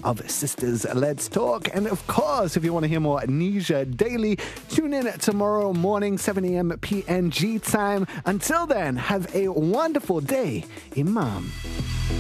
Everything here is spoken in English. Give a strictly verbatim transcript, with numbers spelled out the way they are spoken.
of Sisters Let's Talk. And of course, if you want to hear more Nisha Daily, tune in tomorrow morning, seven a.m. P N G time. Until then, have a wonderful day, Imam.